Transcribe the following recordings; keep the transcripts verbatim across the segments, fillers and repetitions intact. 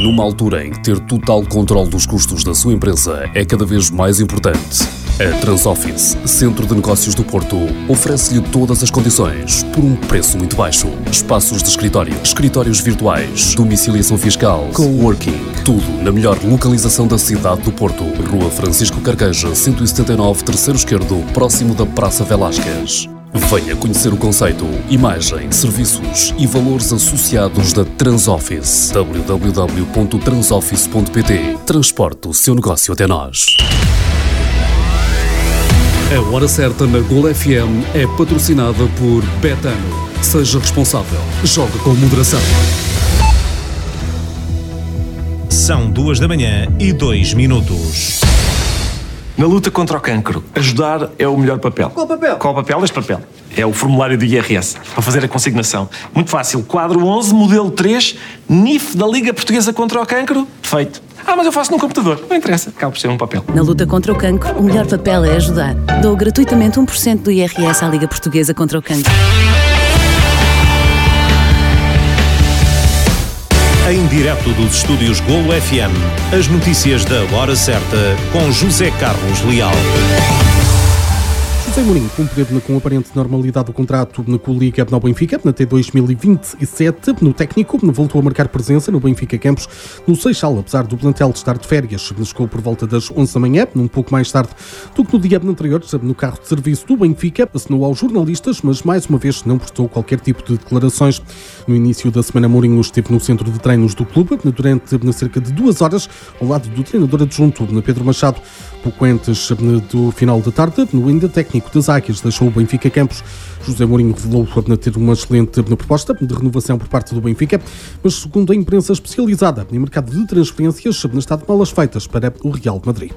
Numa altura em que ter total controle dos custos da sua empresa é cada vez mais importante, a Transoffice, Centro de Negócios do Porto, oferece-lhe todas as condições por um preço muito baixo. Espaços de escritório, escritórios virtuais, domiciliação fiscal, coworking, tudo na melhor localização da cidade do Porto. Rua Francisco Carqueja, cento e setenta e nove, terceiro esquerdo, próximo da Praça Velásquez. Venha conhecer o conceito, imagem, serviços e valores associados da Transoffice. w w w ponto transoffice ponto p t. Transporte o seu negócio até nós. A Hora Certa na Gol F M é patrocinada por Betano. Seja responsável. Jogue com moderação. São duas da manhã e dois minutos. Na luta contra o cancro, ajudar é o melhor papel. Qual papel? Qual papel? Este papel. É o formulário do I R S, para fazer a consignação. Muito fácil. Quadro onze, modelo três, N I F da Liga Portuguesa contra o Cancro. Feito. Ah, mas eu faço num computador. Não interessa. Acaba por ser um papel. Na luta contra o cancro, o melhor papel é ajudar. Dou gratuitamente um por cento do I R S à Liga Portuguesa contra o Cancro. Em direto dos estúdios Golo F M, as notícias da Hora Certa com José Carlos Leal. José Mourinho cumpre com aparente normalidade o contrato com o Liga no Benfica até dois mil e vinte e sete. No técnico, voltou a marcar presença no Benfica Campos no Seixal, apesar do plantel estar de férias. Chegou por volta das onze da manhã, um pouco mais tarde do que no dia anterior, no carro de serviço do Benfica. Assinou aos jornalistas, mas mais uma vez não prestou qualquer tipo de declarações. No início da semana, Mourinho esteve no centro de treinos do clube durante cerca de duas horas, ao lado do treinador adjunto, Pedro Machado. Pouco antes do final da tarde, no ainda técnico das Águias deixou o Benfica Campos. José Mourinho revelou ter uma excelente proposta de renovação por parte do Benfica, mas segundo a imprensa especializada em mercado de transferências, está de malas feitas para o Real Madrid.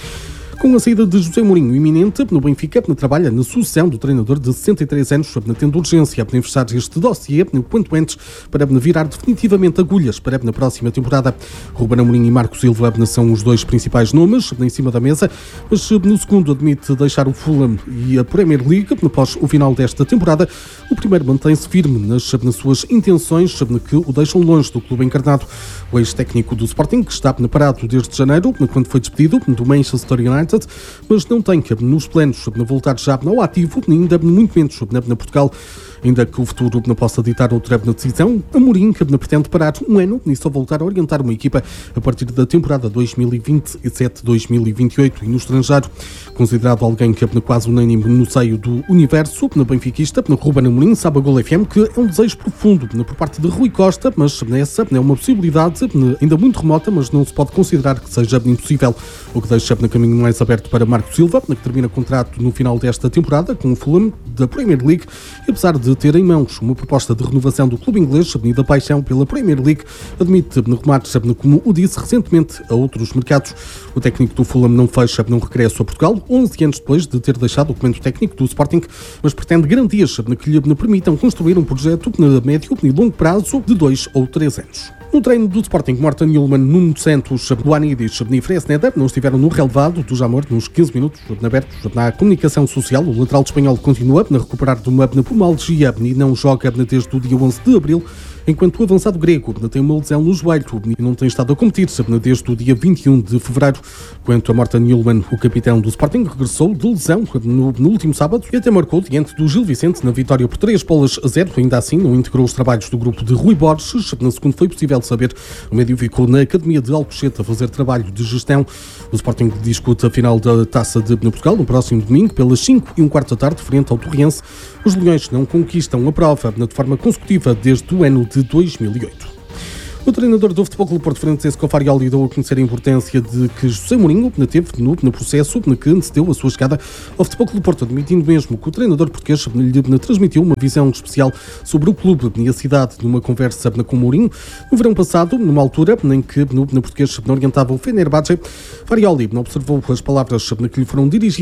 Com a saída de José Mourinho iminente, no Benfica trabalha na sucessão do treinador de sessenta e três anos, tendo urgência em fechar este dossiê o quanto antes para virar definitivamente agulhas para a próxima temporada. Ruben Amorim e Marco Silva são os dois principais nomes em cima da mesa, mas no segundo admite deixar o Fulham e a Premier League após o final desta temporada. O primeiro mantém-se firme nas, nas suas intenções que o deixam longe do clube encarnado. O ex-técnico do Sporting, que está parado desde janeiro, quando foi despedido do Manchester United, mas não tem nos planos de voltar já ao ativo, ainda muito menos na Portugal. Ainda que o futuro não possa ditar outra decisão, Amorim pretende parar um ano e só voltar a orientar uma equipa a partir da temporada dois mil e vinte e sete dois mil e vinte e oito. E no estrangeiro, considerado alguém que é quase unânime no seio do universo na benfiquista, Ruben Amorim sabe a Gol F M que é um desejo profundo por parte de Rui Costa, mas essa é uma possibilidade ainda muito remota, mas não se pode considerar que seja impossível, o que deixa no caminho mais aberto para Marco Silva, que termina contrato no final desta temporada com o Fulham da Premier League, e apesar de ter em mãos uma proposta de renovação do clube inglês e da paixão pela Premier League, admite rumar, como o disse recentemente, a outros mercados. O técnico do Fulham não fecha um regresso a Portugal, onze anos depois de ter deixado o comando técnico do Sporting, mas pretende garantias que lhe permitam construir um projeto a médio e longo prazo de dois ou três anos. No treino do Sporting, Morten Hjulmand, Nuno Santos, Luanidis e Fresneda não estiveram no relevado do Jamor nos quinze minutos abertos na comunicação social. O lateral espanhol continua a recuperar de uma pneumalgia e não joga desde o dia onze de abril, enquanto o avançado grego tem uma lesão no joelho e não tem estado a competir desde o dia vinte e um de fevereiro. Quanto a Morten Hjulmand, o capitão do Sporting regressou de lesão no, no último sábado e até marcou diante do Gil Vicente na vitória por três bolas a zero. Ainda assim, não integrou os trabalhos do grupo de Rui Borges. Na segunda foi possível saber, o médio ficou na Academia de Alcochete a fazer trabalho de gestão. O Sporting discute a final da Taça de Portugal no próximo domingo, pelas cinco e um quarto da tarde, frente ao Torrense. Os Leões não conquistam a prova de forma consecutiva desde o ano de dois mil e oito. O treinador do Futebol Clube Porto, Francisco Farioli, deu a conhecer a importância de que José Mourinho teve no, no processo que antecedeu a sua chegada ao Futebol Clube Porto, admitindo mesmo que o treinador português lhe transmitiu uma visão especial sobre o clube e a cidade numa conversa com Mourinho no verão passado, numa altura em que no, no português orientava o Fenerbahçe. Farioli observou as palavras que lhe foram dirigidas